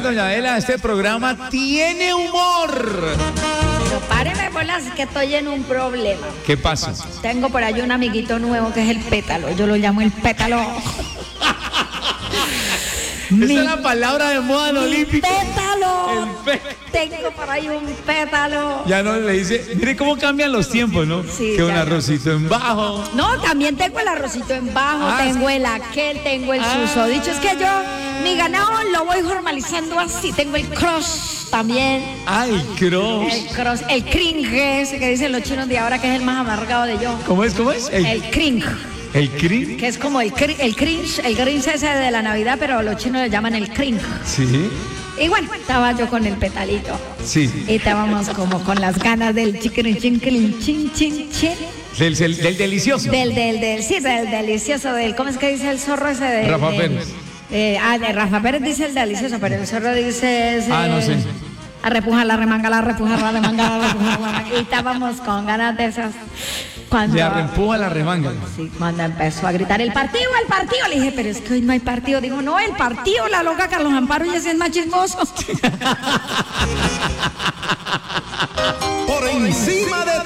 doña Adela, este programa tiene humor. Pero páreme bolas, que estoy en un problema. ¿Qué pasa? Tengo por ahí un amiguito nuevo que es el pétalo. Yo lo llamo el pétalo. Esa es la palabra de moda en olímpico. ¡Pétalo! El Tengo por ahí un pétalo. Ya no le dice, mire cómo cambian los tiempos, ¿no? Sí, que un ya. arrocito en bajo. No, también tengo el arrocito en bajo, tengo el aquel, tengo el susodicho. Es que yo, mi ganado lo voy formalizando así. Tengo el cross también. Ay, cross. El cross, el cringe, ese que dicen los chinos de ahora, que es el más amargado de yo. ¿Cómo es? El cringe. ¿El cringe? Que es como el cringe ese de la Navidad, pero los chinos le llaman el cringe. Sí. Y bueno, estaba yo con el petalito. Sí. Y estábamos como con las ganas del chicken chin chin chin. Del delicioso. Del delicioso, ¿cómo es que dice el zorro ese de Rafa Pérez. De Rafa Pérez dice el delicioso, pero el zorro dice no sé. A repujar la remanga, la remanga, la remanga. Y estábamos con ganas de esas. Cuando, le arrempuja la remanga. Sí, cuando empezó a gritar el partido, le dije, pero es que hoy no hay partido. Dijo, no, el partido, la loca Carlos Amparo, y ese es más chismoso. Por encima de